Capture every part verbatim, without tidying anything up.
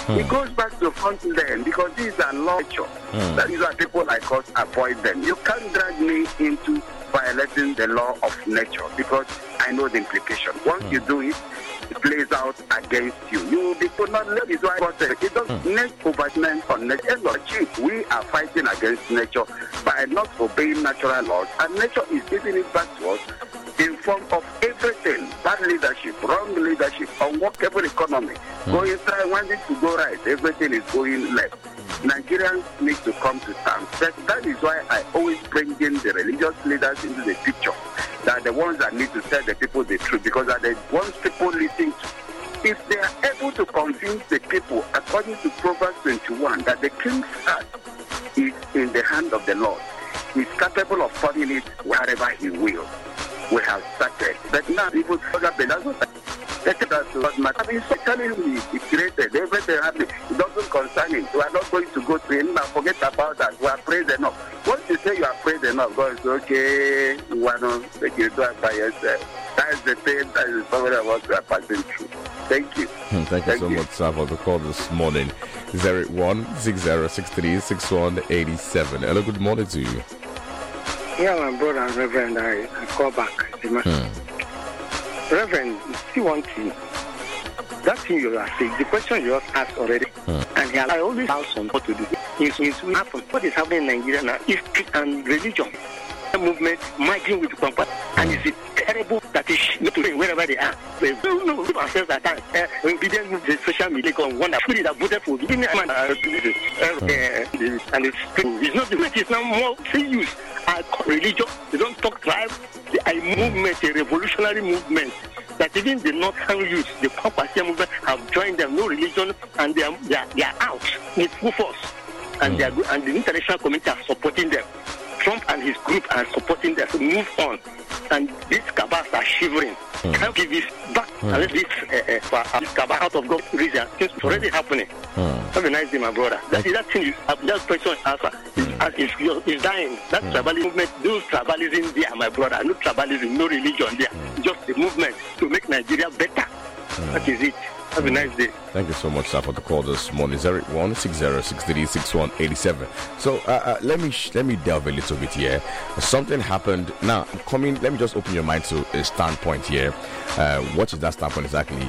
Hmm. It goes back to front then because these are nature. Hmm. That is why people like us avoid them. You can't drag me into violating the law of nature because I know the implication. Once hmm. you do it, it plays out against you. You will be put not let is why it does hmm. net overment on nature. We are fighting against nature by not obeying natural laws, and nature is giving it back to us in form of everything. Bad leadership, wrong leadership, unworkable economy. Mm. Going right, wanting to go right, everything is going left. Nigerians need to come to terms. That, that is why I always bring in the religious leaders into the picture. They are the ones that need to tell the people the truth because they are the ones people listen to. If they are able to convince the people, according to Proverbs twenty-one, that the king's heart is in the hand of the Lord, he is capable of turning it wherever he will. We have started. But now people forget the doesn't matter. I mean, so telling me he created everything happening. It doesn't concern him. We are not going to go to him now. Forget about that. We are praised enough. Once you say you are praised enough, God is okay. You want to take you do it by yourself. That is the pain. That is the problem of what we are passing through. Thank you. Thank, Thank you so you. much, sir, for the call this morning. zero eight one six zero six three six one eight seven. Hello, good morning to you. Yeah, my brother, Reverend, I, I call back. Hmm. Reverend, see one thing. That thing you are saying, the question you have asked already, hmm. and I always have some what to do. It's, it's happen. What is happening in Nigeria now is and religion. The movement merging with Pampa, and it's terrible that is not doing wherever they are. They don't know who ourselves at times. We didn't move the social media on one that that voted for. Didn't man uh, and it's it's not the way it's now more serious. Uh, religion, they don't talk tribe. A movement, a revolutionary movement that even the Northern youth, the Pampasia movement, have joined them. No religion, and they are they are, they are out with full force, and mm. they are, and the international community are supporting them. Trump and his group are supporting them to move on, and these cabals are shivering. Mm. Can't give this back mm. and let this, uh, uh, this cabal out of God's region. It's already mm. happening. Mm. Have a nice day, my brother. That is that thing you have that question answer. Mm. Is is dying. That mm. tribalism movement, no tribalism there, my brother. No tribalism, no religion there. Mm. Just the movement to make Nigeria better. Mm. That is it. Have a nice day. Thank you so much, sir, for the call this morning. zero eight one six zero six three six one eight seven. So uh, uh, let me sh- let me delve a little bit here. Something happened. Now, I'm coming. Let me just open your mind to a standpoint here. Uh, what is that standpoint exactly?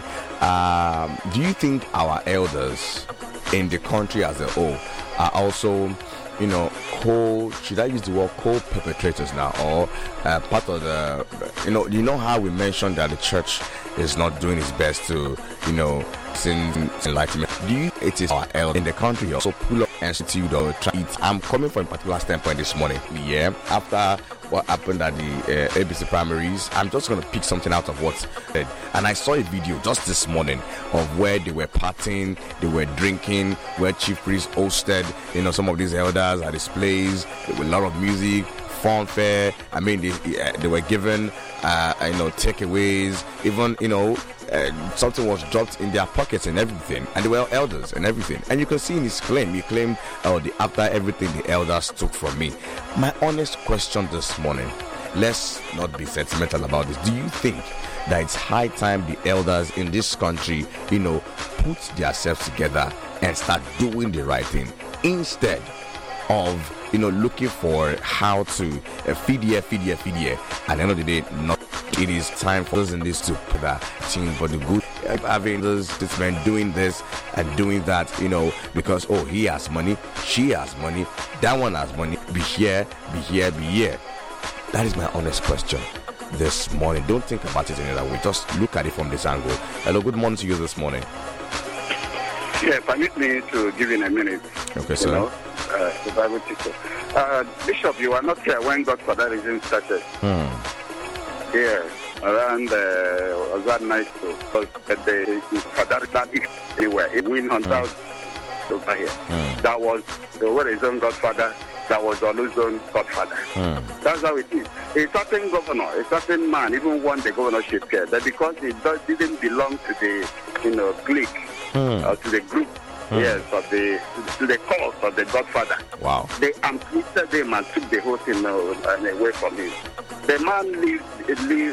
Um, do you think our elders in the country as a whole are also, you know, co, should I use the word co-perpetrators now, or uh, part of the, you know, you know how we mentioned that the church is not doing its best to, you know, sin enlightenment. Do you, it is our elders in the country also pull up institute or try it? I'm coming from a particular standpoint this morning. Yeah, after what happened at the uh, A B C primaries, I'm just going to pick something out of what's said. And I saw a video just this morning of where they were partying, they were drinking, where Chief Priest hosted, you know, some of these elders at displays. There were a lot of music, fanfare. I mean, they, they were given, uh, you know, takeaways, even, you know, uh, something was dropped in their pockets and everything, and they were elders and everything. And you can see in his claim, he claimed, oh, the, after everything the elders took from me. My honest question this morning, let's not be sentimental about this. Do you think that it's high time the elders in this country, you know, put themselves together and start doing the right thing instead of, you know, looking for how to uh, feed here, feed here, feed here? At the end of the day, not. It is time for us in this to put that team for the good. Having this, this man doing this and doing that, you know, because, oh, he has money, she has money, that one has money. Be here, be here, be here. That is my honest question this morning. Don't think about it in another way. Just look at it from this angle. Hello, good morning to you this morning. Yeah, permit me to give in a minute. Okay, sir. You know, uh, the Bible teacher. Uh, Bishop, you were not here when Godfatherism started. Hmm. Yeah, around uh, was that nice too? Because the father that anywhere, it win on mm. over here. Mm. That was the word his own Godfather. That was Olu's own Godfather. Mm. That's how it is. A certain governor, a certain man, even won the governorship here. That because it does, didn't belong to the, you know, clique mm. or to the group. Mm. Yes, of the to the cause of the Godfather. Wow. They amputated him and took the whole thing uh, away from him. The man lived, lived